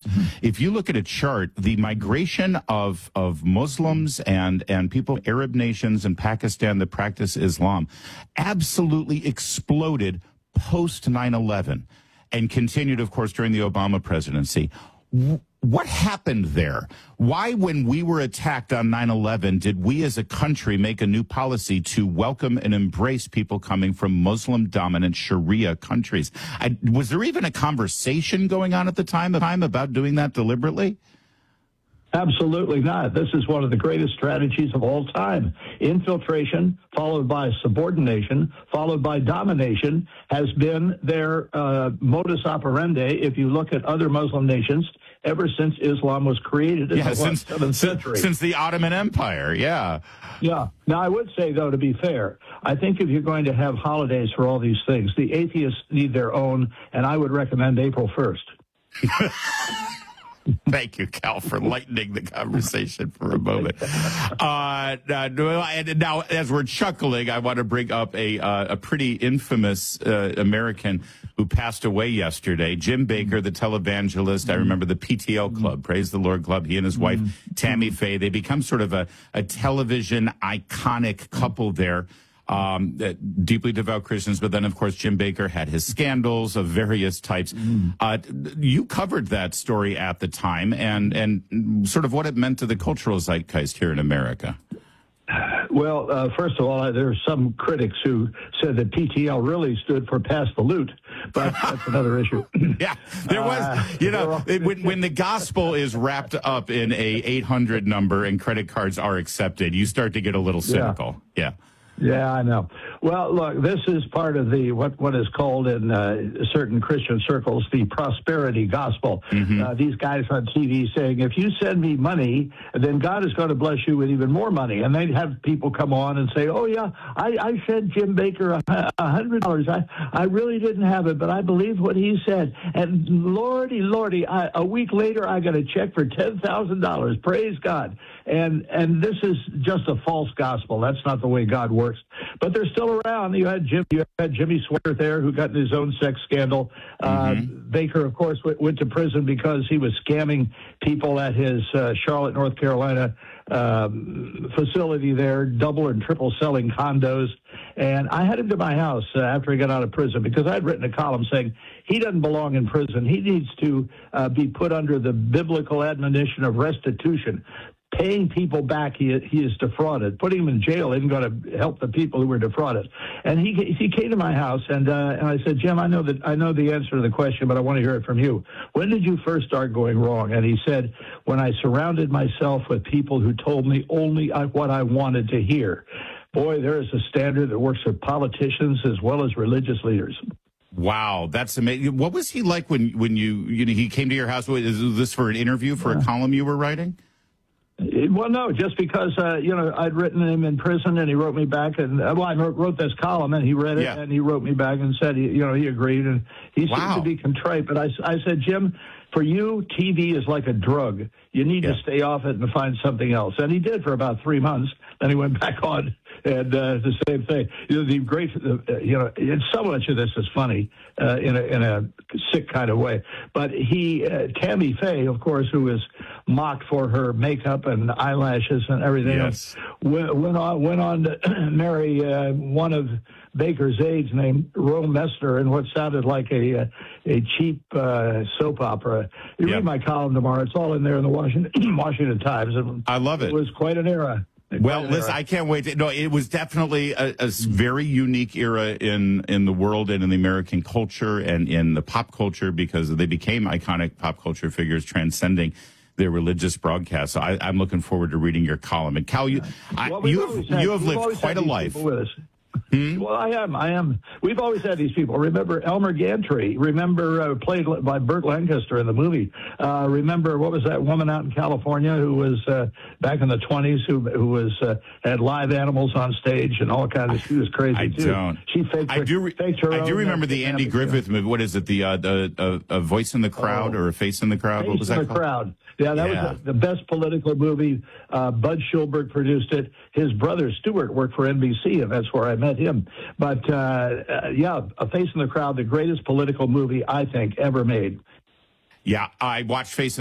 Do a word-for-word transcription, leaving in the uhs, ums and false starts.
If you look at a chart, the migration of of Muslims and and people, Arab nations and Pakistan that practice Islam, absolutely exploded post nine eleven and continued, of course, during the Obama presidency. What happened there? Why, when we were attacked on nine eleven, did we as a country make a new policy to welcome and embrace people coming from Muslim-dominant Sharia countries? I, was there even a conversation going on at the time, time about doing that deliberately? Absolutely not. This is one of the greatest strategies of all time. Infiltration, followed by subordination, followed by domination, has been their uh, modus operandi. If you look at other Muslim nations, ever since Islam was created in yeah, the since, seventh century. Since the Ottoman Empire, yeah. Yeah. Now, I would say, though, to be fair, I think if you're going to have holidays for all these things, the atheists need their own, and I would recommend April first. Thank you, Cal, for lightening the conversation for a moment. Uh, now, as we're chuckling, I want to bring up a uh, a pretty infamous uh, American who passed away yesterday, Jim Bakker, the televangelist. I remember the P T L Club, Praise the Lord Club. He and his wife, Tammy Faye, they become sort of a, a television iconic couple there. Um, deeply devout Christians, but then, of course, Jim Bakker had his scandals of various types. Mm. Uh, you covered that story at the time and, and sort of what it meant to the cultural zeitgeist here in America. Well, uh, first of all, there are some critics who said that P T L really stood for Pass the Loot, but that's another issue. Yeah, there was, uh, you know, it, when, when the gospel is wrapped up in a eight hundred number and credit cards are accepted, you start to get a little cynical. Yeah. yeah. Yeah, I know. Well, look, this is part of the what, what is called in uh, certain Christian circles the prosperity gospel. Mm-hmm. Uh, these guys on T V saying, if you send me money, then God is going to bless you with even more money. And they'd have people come on and say, oh, yeah, I, I sent Jim Bakker a hundred dollars. I, I really didn't have it, but I believe what he said. And lordy, lordy, I, a week later, I got a check for ten thousand dollars. Praise God. And and this is just a false gospel. That's not the way God works. But they're still around. You had Jim, you had Jimmy Swaggart there, who got in his own sex scandal. Mm-hmm. Uh, Bakker, of course, went, went to prison because he was scamming people at his uh, Charlotte, North Carolina um, facility there, double and triple selling condos. And I had him to my house uh, after he got out of prison because I had written a column saying he doesn't belong in prison. He needs to uh, be put under the biblical admonition of restitution. Paying people back, he he is defrauded. Putting him in jail isn't going to help the people who were defrauded. And he he came to my house, and uh, and I said, Jim, I know that I know the answer to the question, but I want to hear it from you. When did you first start going wrong? And he said, when I surrounded myself with people who told me only what I wanted to hear. Boy, there is a standard that works for politicians as well as religious leaders. Wow, that's amazing. What was he like when when you you know he came to your house? Is this for an interview for a column you were writing? Well, no, just because, uh, you know, I'd written him in prison and he wrote me back and, uh, well, I wrote this column and he read it yeah. and he wrote me back and said, he, you know, he agreed and he wow. seemed to be contrite. But I, I said, Jim, for you, T V is like a drug. You need yeah. to stay off it and find something else. And he did for about three months. Then he went back on and uh, the same thing. You know, the great, uh, you know, and so much of this is funny uh, in a in a sick kind of way. But he, uh, Tammy Faye, of course, who is mocked for her makeup and eyelashes and everything yes. else, went, went on went on to marry uh, one of Bakker's aides named Rome Messner in what sounded like a a, a cheap uh, soap opera. You yep. read my column tomorrow; it's all in there in the Washington Washington Times. And I love it. It was quite an era. Well, listen, I can't wait to, no, it was definitely a, a very unique era in, in the world and in the American culture and in the pop culture because they became iconic pop culture figures transcending their religious broadcasts. So I, I'm looking forward to reading your column. And Cal, you, I, well, you have, had, you have lived quite a life. Hmm? Well, I am. I am. We've always had these people. Remember Elmer Gantry? Remember, uh, played by Burt Lancaster in the movie. Uh, remember, what was that woman out in California who was uh, back in the twenties who who was uh, had live animals on stage and all kinds of. She was crazy I too. don't. She faked. Her, I do. Re- faked her I do own remember the Andy Griffith movie. What is it? The uh, the uh, a voice in the crowd oh. or a face in the crowd? Face what was in that the called? Crowd. Yeah, that yeah. was the, the best political movie. Uh, Bud Schulberg produced it. His brother Stuart worked for N B C, and that's where I met him. But uh, uh, yeah, A Face in the Crowd, the greatest political movie I think ever made. Yeah, I watched Face in